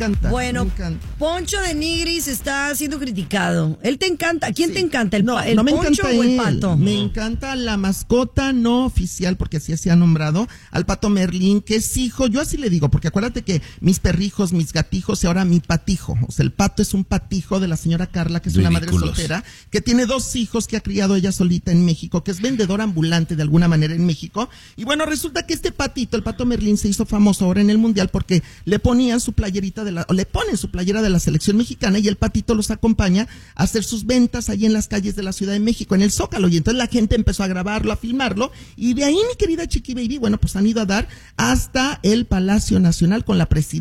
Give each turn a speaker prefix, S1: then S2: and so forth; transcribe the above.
S1: encanta.
S2: Bueno,
S1: me encanta.
S2: Poncho de Nigris está siendo criticado. ¿Él te encanta? ¿Quién te encanta? ¿El
S1: No me
S2: Poncho
S1: encanta
S2: o el
S1: él.
S2: Pato?
S1: Me encanta la mascota no oficial, porque así se ha nombrado, al Pato Merlín, que es hijo, yo así le digo, porque acuérdate que mis perrijos, mis gatijos y ahora mi patijo. O sea, el Pato es un patijo de la señora Carla, que es una madre soltera, que tiene 2 hijos que ha criado ella solita en México, que es vendedora ambulante de alguna manera en México. Y bueno, resulta que este patito, el Pato Merlín, se hizo famoso ahora en el Mundial porque le ponían su playerita le ponen su playera de la selección mexicana y el patito los acompaña a hacer sus ventas ahí en las calles de la Ciudad de México, en el Zócalo. Y entonces la gente empezó a grabarlo, a filmarlo, y de ahí, mi querida Chiqui Baby, bueno, pues han ido a dar hasta el Palacio Nacional con la presidenta